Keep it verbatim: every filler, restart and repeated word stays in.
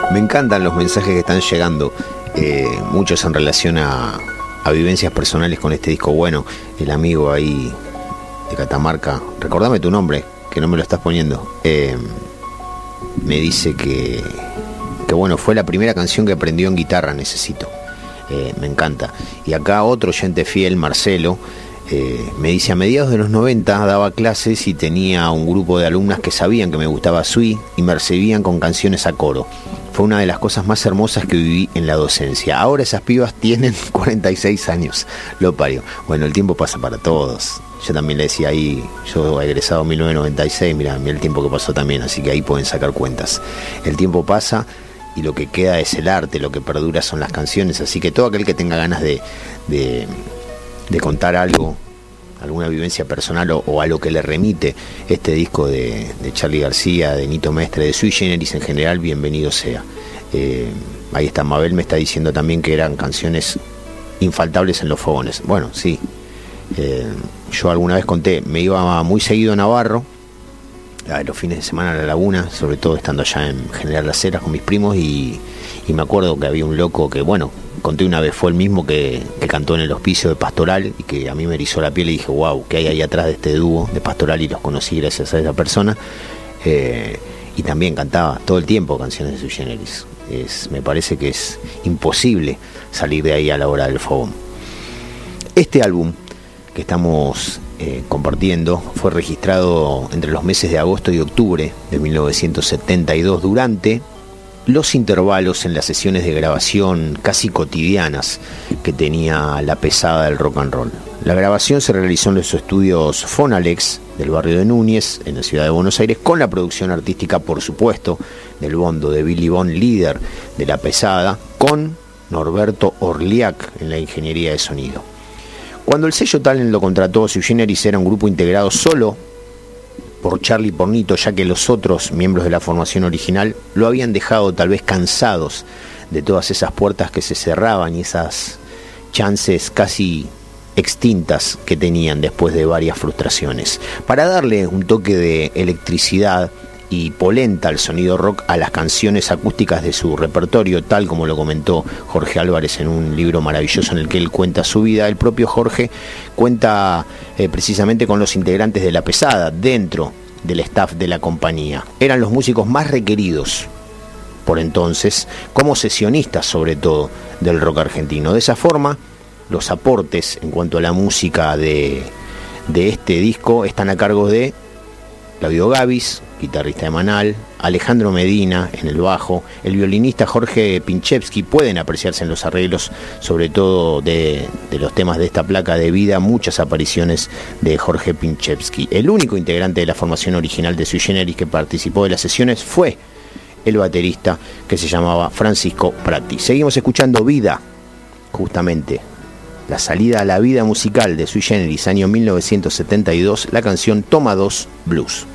Me encantan los mensajes que están llegando, eh, muchos en relación a, a vivencias personales con este disco. Bueno, el amigo ahí de Catamarca, recordame tu nombre, que no me lo estás poniendo, eh, me dice que, que bueno, fue la primera canción que aprendió en guitarra, Necesito. Eh, me encanta. Y acá otro oyente fiel, Marcelo, eh, me dice: a mediados de los noventa daba clases y tenía un grupo de alumnas que sabían que me gustaba Sui y me recibían con canciones a coro. Fue una de las cosas más hermosas que viví en la docencia. Ahora esas pibas tienen cuarenta y seis años. Lo parió. Bueno, el tiempo pasa para todos. Yo también le decía ahí, yo he egresado en mil novecientos noventa y seis, mirá, mirá el tiempo que pasó también, así que ahí pueden sacar cuentas. El tiempo pasa y lo que queda es el arte, lo que perdura son las canciones, así que todo aquel que tenga ganas de, de, de contar algo, alguna vivencia personal o, o a lo que le remite este disco de, de Charly García, de Nito Mestre, de Sui Generis en general, bienvenido sea. Eh, ahí está, Mabel me está diciendo también que eran canciones infaltables en los fogones. Bueno, sí. Eh, yo alguna vez conté, me iba muy seguido a Navarro, a los fines de semana a la laguna, sobre todo estando allá en General Las Heras con mis primos, y, y me acuerdo que había un loco que, bueno, conté una vez, fue el mismo que, que cantó en el hospicio de Pastoral y que a mí me erizó la piel y dije, wow, ¿qué hay ahí atrás de este dúo de Pastoral? Y los conocí gracias a esa persona. Eh, y también cantaba todo el tiempo canciones de Sui Generis. Es, me parece que es imposible salir de ahí a la hora del fogón. Este álbum que estamos eh, compartiendo fue registrado entre los meses de agosto y octubre de mil novecientos setenta y dos, durante los intervalos en las sesiones de grabación casi cotidianas que tenía la pesada del rock and roll. La grabación se realizó en los estudios Fonalex del barrio de Núñez, en la ciudad de Buenos Aires, con la producción artística, por supuesto, del Bondo, de Billy Bond, líder de la pesada, con Norberto Orliac en la ingeniería de sonido. Cuando el sello Talent lo contrató, Sui Generis era un grupo integrado solo por Charly y por Nito, ya que los otros miembros de la formación original lo habían dejado tal vez cansados de todas esas puertas que se cerraban y esas chances casi extintas que tenían después de varias frustraciones. Para darle un toque de electricidad y polenta al sonido rock a las canciones acústicas de su repertorio, tal como lo comentó Jorge Álvarez en un libro maravilloso en el que él cuenta su vida, el propio Jorge cuenta eh, precisamente con los integrantes de la pesada dentro del staff de la compañía. Eran los músicos más requeridos por entonces, como sesionistas sobre todo, del rock argentino. De esa forma, los aportes en cuanto a la música de, de este disco están a cargo de Claudio Gavis, guitarrista de Manal, Alejandro Medina en el bajo, el violinista Jorge Pinchevsky. Pueden apreciarse en los arreglos, sobre todo de, de los temas de esta placa de vida, muchas apariciones de Jorge Pinchevsky. El único integrante de la formación original de Sui Generis que participó de las sesiones fue el baterista, que se llamaba Francisco Prati. Seguimos escuchando Vida, justamente la salida a la vida musical de Sui Generis, año mil novecientos setenta y dos, la canción Toma dos Blues.